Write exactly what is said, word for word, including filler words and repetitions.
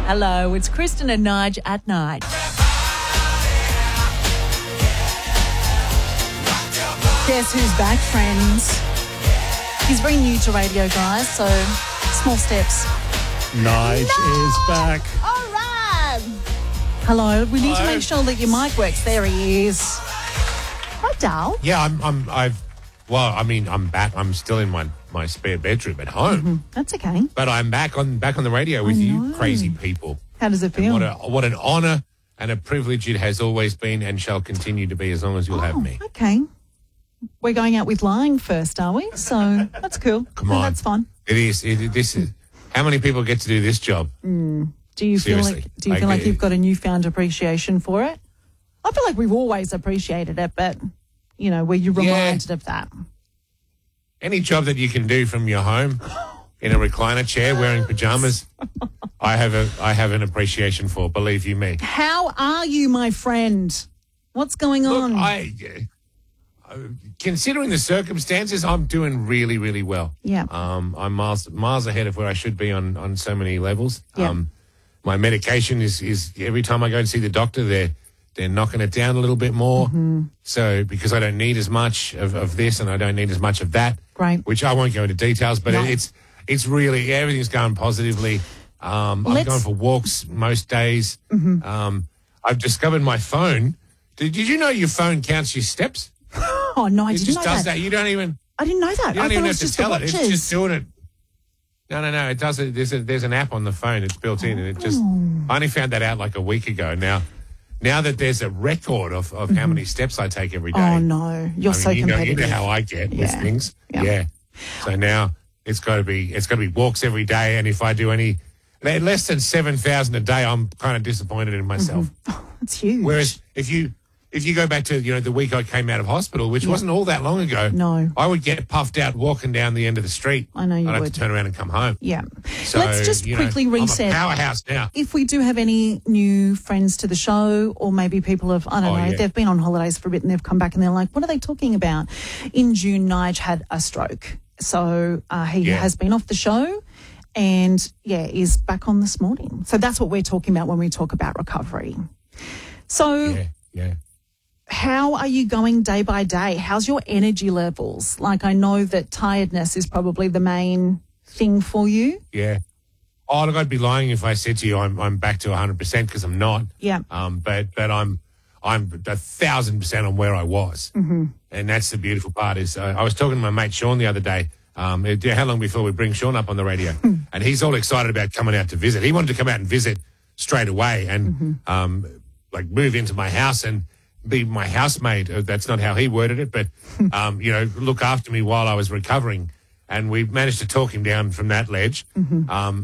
Hello, it's Kristen and Nige at night. Guess who's back, friends? He's very new to radio, guys, so small steps. Nige is back. All right. Hello, we need Hello. to make sure that your mic works. There he is. Hi, Dal. Yeah, I'm. I'm. I've. Well, I mean, I'm back. I'm still in my, my spare bedroom at home, Mm-hmm. That's okay. but I'm back on back on the radio with you, know. crazy people. How does it And feel? what a what an honour and a privilege it has always been, and shall continue to be as long as you'll have me. Okay. We're going out with lying first, are we? So that's cool. Come No, on, that's fun. It is. It, this is. How many people get to do this job? Do you feel Seriously. like do you Like, feel like uh, you've got a newfound appreciation for it? I feel like we've always appreciated it, but you know, were you Yeah. reminded of that? Any job that you can do from your home in a recliner chair wearing pajamas, I have a I have an appreciation for. Believe you me. How are you, my friend? What's going Look, on? I, uh, considering the circumstances, I'm doing really, really well. Yeah. Um, I'm miles miles ahead of where I should be on, on so many levels. Yeah. Um, my medication is is every time I go and see the doctor, they're they're knocking it down a little bit more. Mm-hmm. So because I don't need as much of, of this and I don't need as much of that. Great. Which I won't go into details, but No. it's it's really everything's going positively. Um, I'm Let's- going for walks most days. Um, I've discovered my phone. Did, did you know your phone counts your steps? oh no, I It didn't just know does that. that. You don't even I didn't know that. you I don't thought even it have was to just the tell it. It's watches. just doing it. No, no, no. It does it. There's a, there's an app on the phone. It's built in, and it just. Oh. I only found that out like a week ago. Now, now that there's a record of, of how many steps I take every day. Oh no, you're I mean, so you know, you competitive. know how I get with Yeah. things. Yeah. Yeah. So now it's got to be it's got to be walks every day, and if I do any le- less than seven thousand a day, I'm kind of disappointed in myself. It's huge. Whereas if you if you go back to you know the week I came out of hospital, which wasn't all that long ago, No. I would get puffed out walking down the end of the street. I know you I'd have would. to turn around and come home. yeah. So, Let's just you know, quickly I'm a reset. powerhouse now. If we do have any new friends to the show, or maybe people have, I don't Oh, know, yeah. they've been on holidays for a bit and they've come back and they're like, what are they talking about? In June, Nige had a stroke. So uh, he Yeah. has been off the show and, yeah, is back on this morning. So that's what we're talking about when we talk about recovery. So Yeah, yeah. how are you going day by day? How's your energy levels? Like, I know that tiredness is probably the main thing for you. Yeah. Oh, look, I'd be lying if I said to you I'm I'm back to one hundred percent because I'm not. Yeah. Um, but but I'm I'm a thousand percent on where I was, mm-hmm. and that's the beautiful part. Is uh, I was talking to my mate Sean the other day. Um, it- how long before we bring Sean up on the radio? And he's all excited about coming out to visit. He wanted to come out and visit straight away and Mm-hmm. um, like move into my house and be my housemate. Uh, That's not how he worded it, but um, you know, look after me while I was recovering. And we managed to talk him down from that ledge. Um,